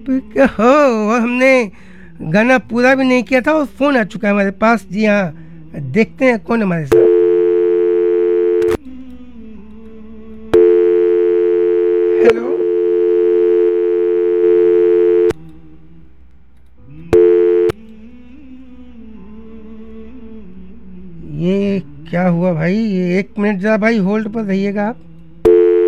हो, हमने गाना पूरा भी नहीं किया था और फोन आ चुका है हमारे पास। जी हाँ, देखते हैं कौन हमारे साथ। हेलो, ये क्या हुआ भाई? ये 1 मिनट जरा भाई होल्ड पर रहिएगा आप।